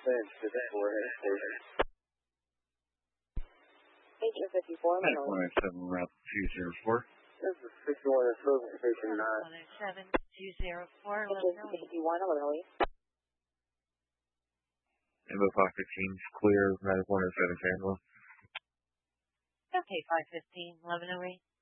Agent 54, Manila. 107 route 204. This is 61 at service station 9. 107 204. Agent 51, Illinois. Info 515 clear, 9107 San Juan. Okay, 515, 1108.